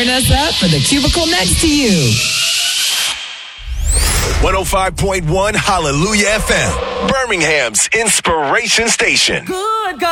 Turn us up for the cubicle next to you. 105.1 Hallelujah FM, Birmingham's inspiration station. Good God.